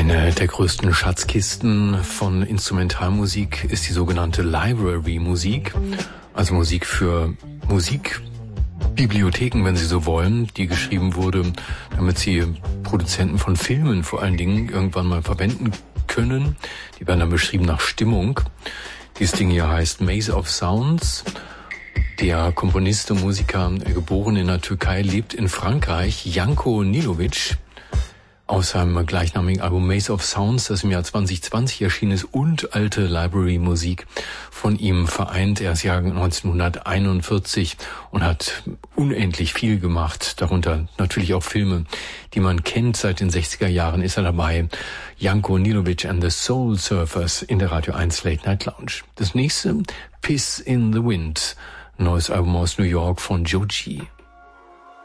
Eine der größten Schatzkisten von Instrumentalmusik ist die sogenannte Library-Musik, also Musik für Musikbibliotheken, wenn Sie so wollen, die geschrieben wurde, damit sie Produzenten von Filmen vor allen Dingen irgendwann mal verwenden können. Die werden dann beschrieben nach Stimmung. Dieses Ding hier heißt Maze of Sounds. Der Komponist und Musiker, geboren in der Türkei, lebt in Frankreich, Janko Nilovic. Aus seinem gleichnamigen Album Maze of Sounds, das im Jahr 2020 erschienen ist, und alte Library-Musik von ihm vereint. Er ist Jahrgang 1941 und hat unendlich viel gemacht, darunter natürlich auch Filme, die man kennt. Seit den 60er Jahren ist er dabei. Janko Nilovic and the Soul Surfers in der Radio 1 Late Night Lounge. Das nächste, Piss in the Wind, neues Album aus New York von Joe G.